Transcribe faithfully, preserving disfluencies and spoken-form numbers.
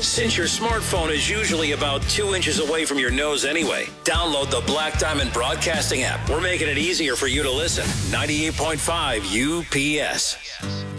Since your smartphone is usually about two inches away from your nose anyway, download the Black Diamond Broadcasting app. We're making it easier for you to listen. ninety-eight point five U P S.